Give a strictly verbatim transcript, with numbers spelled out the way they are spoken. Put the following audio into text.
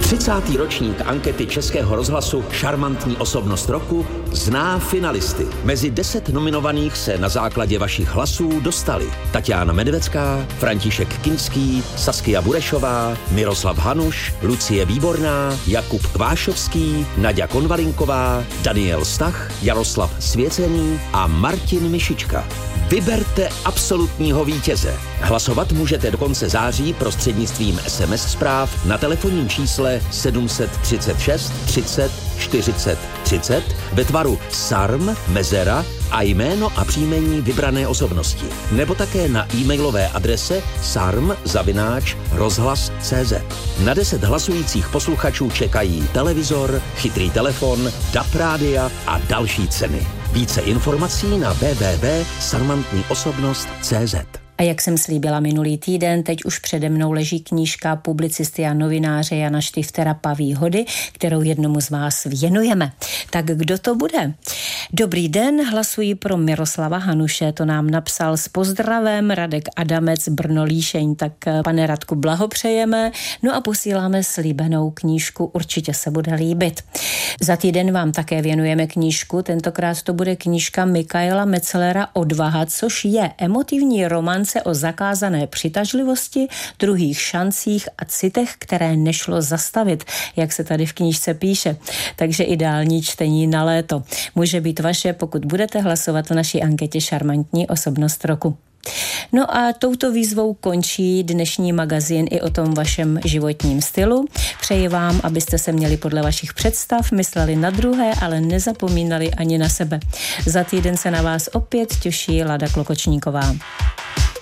třicátý ročník ankety Českého rozhlasu Šarmantní osobnost roku zná finalisty. Mezi deset nominovaných se na základě vašich hlasů dostali Tatiana Medvecká, František Kinský, Saskia Burešová, Miroslav Hanuš, Lucie Výborná, Jakub Kvášovský, Naďa Konvalinková, Daniel Stach, Jaroslav Svěcený a Martin Mišička. Vyberte absolutního vítěze. Hlasovat můžete do konce září prostřednictvím es em es zpráv na telefonním čísle sedm set třicet šest třicet čtyřicet třicet ve tvaru sarm, mezera a jméno a příjmení vybrané osobnosti. Nebo také na e-mailové adrese sarm zavináč rozhlas tečka cé zet. Na deset hlasujících posluchačů čekají televizor, chytrý telefon, D A B rádia a další ceny. Více informací na w w w tečka sarmantní osobnost tečka cé zet. A jak jsem slíbila minulý týden, teď už přede mnou leží knížka publicisty a novináře Jana Štiftera Paví hody, kterou jednomu z vás věnujeme. Tak kdo to bude? Dobrý den, hlasuji pro Miroslava Hanuše, to nám napsal s pozdravem Radek Adamec, Brno Líšeň, tak pane Radku blahopřejeme, no a posíláme slíbenou knížku, určitě se bude líbit. Za týden vám také věnujeme knížku, tentokrát to bude knížka Michaela Metzlera Odvaha, což je emotivní romance o zakázané přitažlivosti, druhých šancích a citech, které nešlo zastavit, jak se tady v knížce píše. Takže ideální čtení na léto. Může být vaše, pokud budete hlasovat v naší anketě Šarmantní osobnost roku. No a touto výzvou končí dnešní magazín i o tom vašem životním stylu. Přeji vám, abyste se měli podle vašich představ, mysleli na druhé, ale nezapomínali ani na sebe. Za týden se na vás opět těší Lada Klokočníková.